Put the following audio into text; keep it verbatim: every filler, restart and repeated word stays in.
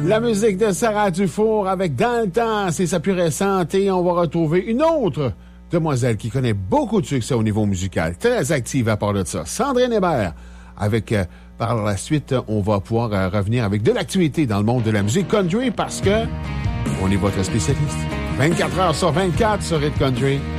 La musique de Sarah Dufour avec Dans le temps, c'est sa plus récente et on va retrouver une autre demoiselle qui connaît beaucoup de succès au niveau musical, très active à part de ça, Sandrine Hébert, avec... Euh, par la suite, on va pouvoir euh, revenir avec de l'actualité dans le monde de la musique country parce que on est votre spécialiste. vingt-quatre heures sur vingt-quatre sur Hit Country.